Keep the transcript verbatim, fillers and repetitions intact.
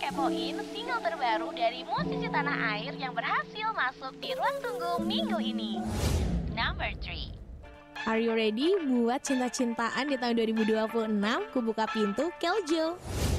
kepoin single terbaru dari musisi tanah air yang berhasil masuk di ruang tunggu minggu ini. Number three. Are you ready buat cinta-cintaan di tahun dua ribu dua puluh enam? Ku buka pintu, Keljo.